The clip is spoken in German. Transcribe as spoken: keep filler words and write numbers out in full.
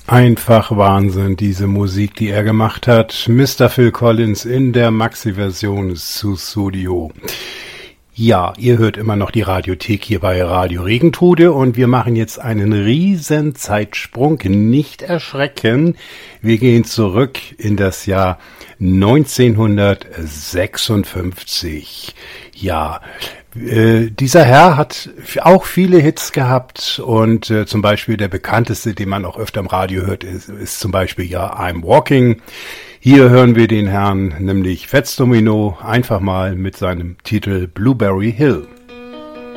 Einfach Wahnsinn, diese Musik, die er gemacht hat. Mister Phil Collins in der Maxi-Version zu Studio. Ja, ihr hört immer noch die Radiothek hier bei Radio Regentrude und wir machen jetzt einen riesen Zeitsprung. Nicht erschrecken, wir gehen zurück in das Jahr neunzehnhundertsechsundfünfzig. Ja, äh, dieser Herr hat auch viele Hits gehabt und äh, zum Beispiel der bekannteste, den man auch öfter im Radio hört, ist, ist zum Beispiel ja I'm Walking. Hier hören wir den Herrn, nämlich Fats Domino, einfach mal mit seinem Titel Blueberry Hill.